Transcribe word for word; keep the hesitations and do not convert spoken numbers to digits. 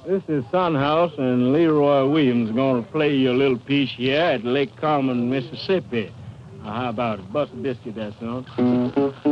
This is Sunhouse, and Leroy Williams is going to play you a little piece here at Lake Carmen, Mississippi. Uh, how about it? Bust a biscuit there, son.